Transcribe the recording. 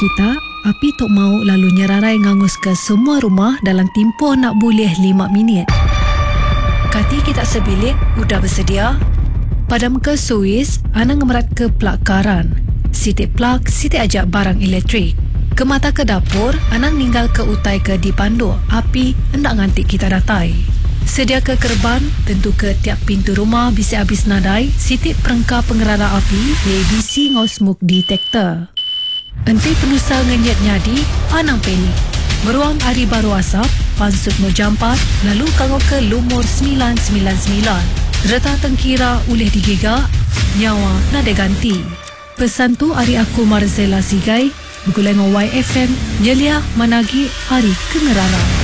kita, api tok mau lalu nyerarai ngangus ke semua rumah dalam tempoh nak boleh 5 minit. Kati kita sebilik, udah bersedia? Padam ke suis, anang ngemerat ke plak karan. Sitik plak, sitik ajak barang elektrik. Ke mata ke dapur, anang ninggal ke utai ke dipandu. Api hendak ngantik kita datai. Sedia ke kerban, tentu ke tiap pintu rumah bisa habis nadai. Sitik perengkap pengerara api, ABC ngau smoke detector. Enti penusa ngenyet nyadi, anang pelik. Meruang hari baru asap, pansut no jampat, lalu kanggo ke lumur 999. Reta tengkira uleh digigak, nyawa nada ganti. Pesan tu hari aku Marzela Sigai, bergulai dengan YFM, Nyelia Managi Hari Kengerara.